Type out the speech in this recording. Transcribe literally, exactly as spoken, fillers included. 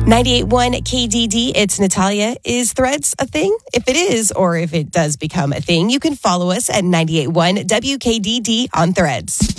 ninety-eight point one K D D, it's Natalia. Is Threads a thing? If it is, or if it does become a thing, you can follow us at ninety-eight point one W K D D on Threads.